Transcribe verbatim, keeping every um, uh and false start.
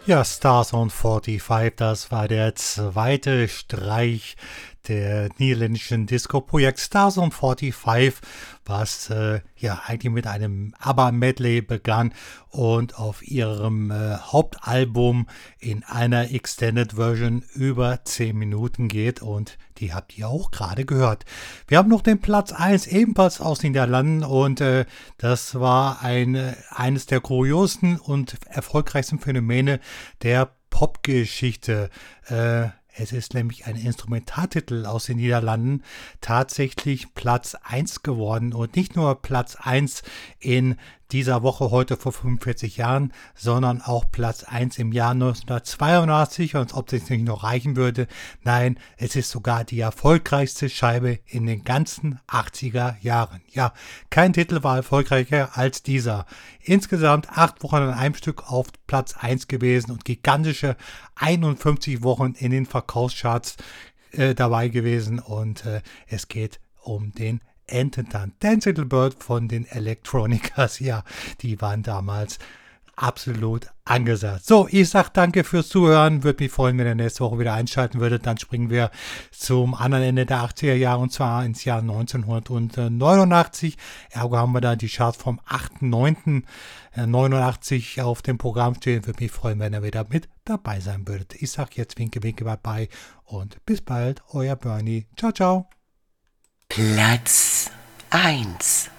Ja, Stars on fünfundvierzig, das war der zweite Streich der niederländischen Disco-Projekt Stars on fünfundvierzig, was äh, ja eigentlich mit einem ABBA-Medley begann und auf ihrem äh, Hauptalbum in einer Extended Version über zehn Minuten geht, und die habt ihr auch gerade gehört. Wir haben noch den Platz eins, ebenfalls aus den Niederlanden, und äh, das war ein, äh, eines der kuriosen und erfolgreichsten Phänomene der Popgeschichte. Äh, es ist nämlich ein Instrumentaltitel aus den Niederlanden tatsächlich Platz eins geworden, und nicht nur Platz eins in dieser Woche heute vor fünfundvierzig Jahren, sondern auch Platz eins im Jahr neunzehnhundertzweiundachtzig, und ob es nicht noch reichen würde, nein, es ist sogar die erfolgreichste Scheibe in den ganzen achtziger Jahren. Ja, kein Titel war erfolgreicher als dieser. Insgesamt acht Wochen an einem Stück auf Platz eins gewesen und gigantische einundfünfzig Wochen in den Verkaufscharts äh, dabei gewesen, und äh, es geht um den Ententanz. Dance Little Bird von den Electronicas, ja, die waren damals absolut angesagt. So, ich sag danke fürs Zuhören. Würde mich freuen, wenn ihr nächste Woche wieder einschalten würdet. Dann springen wir zum anderen Ende der achtziger Jahre, und zwar ins Jahr neunzehnhundertneunundachtzig. Ergo haben wir da die Charts vom achten neunten neunundachtzig auf dem Programm stehen. Würde mich freuen, wenn ihr wieder mit dabei sein würdet. Ich sag jetzt winke, winke, bye bye und bis bald. Euer Bernie. Ciao, ciao. Platz eins.